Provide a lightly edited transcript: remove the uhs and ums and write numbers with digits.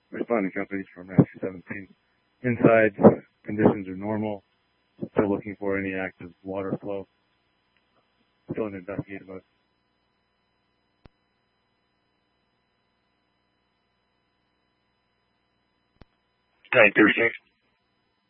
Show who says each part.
Speaker 1: responding companies from Rescue 17. Inside, conditions are normal. Still looking for any active water flow. Still in investigative mode.
Speaker 2: 936.